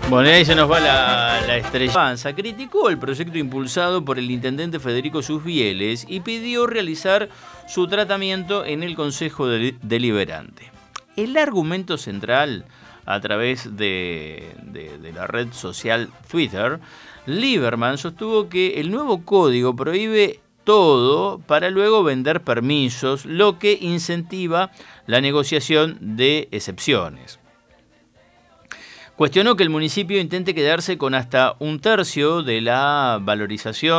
Bueno, y ahí se nos va la estrella. Avanza criticó el proyecto impulsado por el intendente Federico Susbieles y pidió realizar su tratamiento en el Consejo Deliberante. El argumento central, a través de la red social Twitter, Lieberman sostuvo que el nuevo código prohíbe todo para luego vender permisos, lo que incentiva la negociación de excepciones. Cuestionó que el municipio intente quedarse con hasta un tercio de la valorización